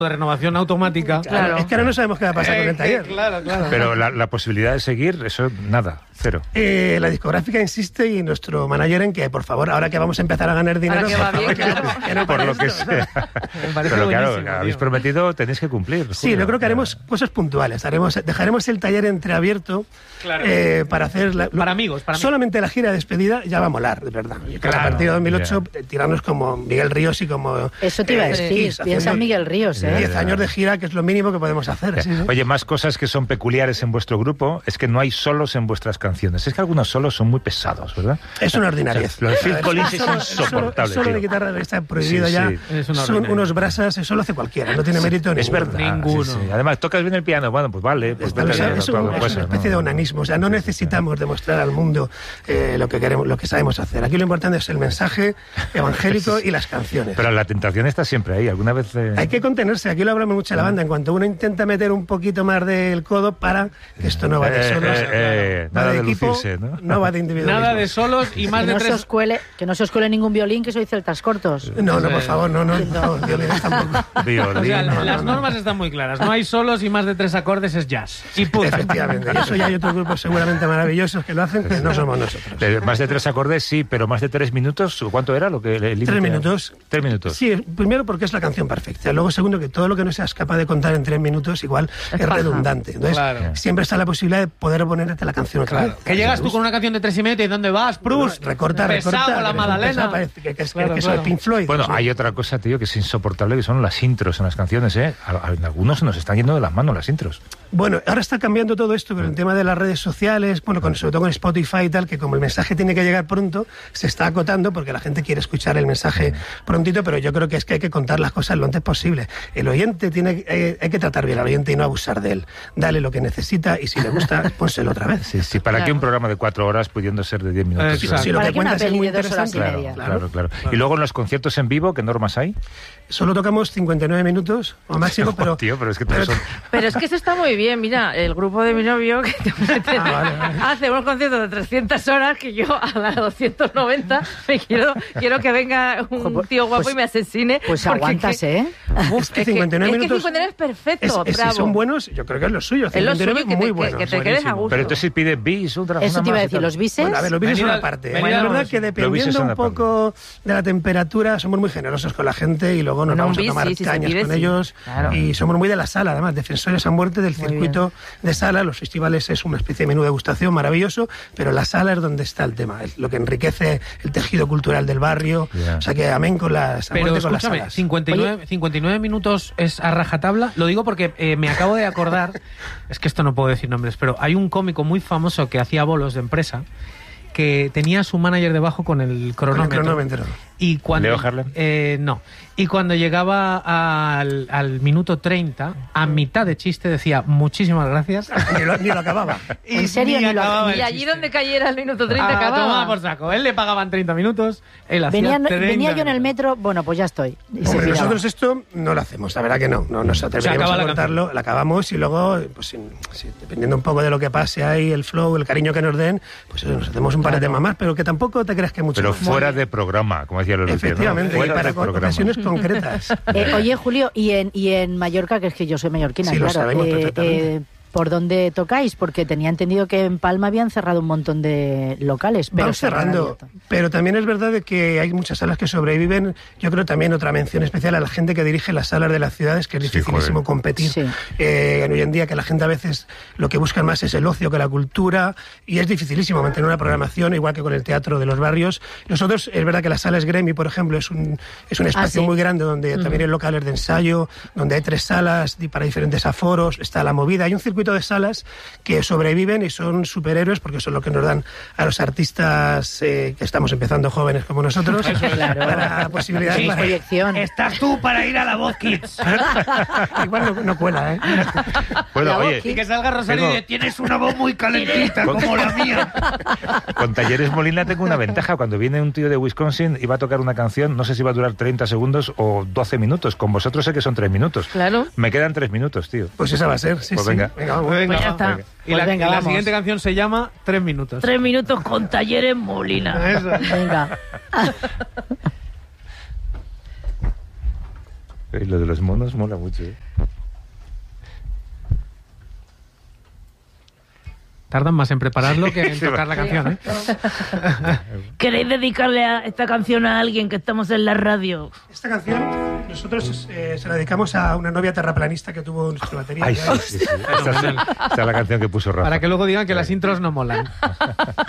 de renovación automática. Claro. Es que ahora no sabemos qué va a pasar con el taller. Claro. Pero la posibilidad de seguir, eso nada, cero. La discográfica insiste y nuestro manager en que, por favor, ahora que vamos a empezar a ganar dinero... Ahora que va bien, claro. que no Por lo que esto, sea. Pero claro, habéis prometido, tenéis que cumplir. Sí, Julio. yo creo que haremos cosas puntuales. Dejaremos el taller entreabierto para hacer... Para amigos. Solamente la gira de despedida ya va a molar, de verdad. A partir de 2008, tirarnos como Miguel Ríos y como... Eso te iba a decir, piensa en Miguel Ríos, 10 años de gira, que es lo mínimo que podemos hacer. Sí. Oye, más cosas que son peculiares en vuestro grupo es que no hay solos en vuestras canciones. Es que algunos solos son muy pesados, ¿verdad? Es una ordinariedad. Lo de Phil Collins es insoportable. Solo de guitarra está prohibido ya. Son unos brasas, eso lo hace cualquiera, no tiene mérito ninguno. Es verdad. Ninguno. Sí. Además, tocas bien el piano, bueno, pues vale. Pues es una especie de onanismo, o sea, no necesitamos demostrar al mundo lo que queremos, lo que sabemos hacer. Aquí lo importante es el mensaje evangélico y las canciones. Pero la tentación está siempre ahí. ¿Alguna vez...? Hay que contenerse, aquí lo hablamos mucho en la banda. En cuanto uno intenta meter un poquito más del codo, para que esto no va de solos, nada de equipo, lucirse, ¿no? No va de individualismo. Nada de solos y más de tres... Que no se os cuele ningún violín, que sois celtas cortos. No, por favor, no, violines tampoco. O sea, las normas están muy claras. No hay solos y más de 3 acordes es jazz. Y punto. Efectivamente. Y eso ya hay otros grupos seguramente maravillosos que lo hacen, pero no somos nosotros. Más de 3 acordes, sí, pero más de 3 minutos, ¿cuánto era lo que el límite? 3 minutos. 3 minutos. Sí, primero porque es la canción perfecta. Luego, segundo, que todo lo que no seas capaz de contar en 3 minutos igual es redundante. Entonces, siempre está la posibilidad de poder ponerte la canción otra vez. Que llegas tú con una canción de 3 y medio y ¿dónde vas? Proust. Recorta. La Madalena. Parece que eso es Pink Floyd. Bueno, hay otra cosa, tío, que es insoportable, que son las intros en las canciones, ¿eh? En algunos se nos están yendo de las manos las intros. Bueno, ahora está cambiando todo esto con el tema de las redes sociales, bueno, sobre todo con Spotify y tal, que como el mensaje tiene que llegar pronto, se está acotando porque la gente quiere escuchar el mensaje prontito, pero yo creo que es que hay que contar las cosas lo antes posible. El oyente hay que tratar bien al oyente y no abusar de él. Dale lo que necesita y si le gusta, pónselo otra vez. Sí, ¿para qué un programa de 4 horas pudiendo ser de 10 minutos? Si lo que cuentas es muy interesante. Claro. Y luego en los conciertos en vivo, ¿qué normas hay? Solo tocamos 59 minutos o máximo, pero... Tío, pero es que Pero es que eso está muy bien. Mira, el grupo de mi novio que hace unos conciertos de 300 horas que yo a las 290 quiero que venga un tío guapo y me asesine. Pues aguantas, ¿eh? Es que 59 minutos... Es que 59 es perfecto, bravo. Si son buenos, yo creo que es lo suyo. 59 es muy bueno. Que te quedes a gusto. Pero entonces si pide bis, eso te iba a decir, los bises... Bueno, a ver, los bises son una parte. La verdad que dependiendo un poco de la temperatura, somos muy generosos con la gente y luego nos vamos a tomar cañas con ellos. Y somos muy de la sala, además, defensores a muerte del circuito de sala. Los festivales es una especie de menú de degustación maravilloso, pero la sala es donde está el tema, es lo que enriquece el tejido cultural del barrio. O sea que amén con las Pero con las escúchame, salas. 59 minutos es a rajatabla. Lo digo porque me acabo de acordar, es que esto no puedo decir nombres, pero hay un cómico muy famoso que hacía bolos de empresa que tenía a su manager debajo con el cronómetro. Y cuando, ¿Leo Harlem? No. Y cuando llegaba al minuto 30, a mitad de chiste decía muchísimas gracias. Ni lo acababa. ¿En serio? Y allí donde cayera el minuto 30 acababa. Tomaba por saco. Él le pagaban 30 minutos, él hacía venía yo en el metro, bueno, pues ya estoy. Hombre, nosotros esto no lo hacemos, la verdad que no nos atreveríamos a cortarlo, la acabamos y luego, pues dependiendo un poco de lo que pase ahí, el flow, el cariño que nos den, pues eso, nos hacemos un par de temas más, pero que tampoco te creas que mucho. Pero fuera de programa, como decía Lolo. Efectivamente, ¿no? y para ocasiones concretas. Oye, Julio, y en Mallorca, que es que yo soy mallorquina, sí, claro. Lo sabemos perfectamente. ¿Por dónde tocáis? Porque tenía entendido que en Palma habían cerrado un montón de locales. Pero van cerrando, pero también es verdad de que hay muchas salas que sobreviven. Yo creo también otra mención especial a la gente que dirige las salas de las ciudades, que es dificilísimo competir. Sí. Hoy en día que la gente a veces lo que busca más es el ocio que la cultura y es dificilísimo mantener una programación, igual que con el teatro de los barrios. Nosotros, es verdad que la sala Esgremi, por ejemplo, es un espacio muy grande donde también hay locales de ensayo, donde hay 3 salas para diferentes aforos, está la movida. Hay un circuito de salas que sobreviven y son superhéroes porque son lo que nos dan a los artistas que estamos empezando jóvenes como nosotros para posibilidades de proyección. Estás tú para ir a la Voz Kids. Igual no cuela, ¿eh? Bueno, oye, y que salga Rosario y dice, tienes una voz muy calentita como la mía. Con Talleres Molina tengo una ventaja. Cuando viene un tío de Wisconsin y va a tocar una canción, no sé si va a durar 30 segundos o 12 minutos. Con vosotros sé que son 3 minutos. Claro. Me quedan 3 minutos, tío. Pues esa va a ser, sí, pues sí. Venga, vamos. Pues ya está. Venga. Y la siguiente canción se llama 3 minutos. 3 minutos con Talleres Molina. Eso. Venga. Y lo de los monos mola mucho, ¿eh? Tardan más en prepararlo que en tocar la canción, ¿eh? ¿Queréis dedicarle a esta canción a alguien que estamos en la radio? Esta canción nosotros se la dedicamos a una novia terraplanista que tuvo nuestra batería. Ay, sí. Esta es la canción que puso Rafa. Para que luego digan que las intros no molan.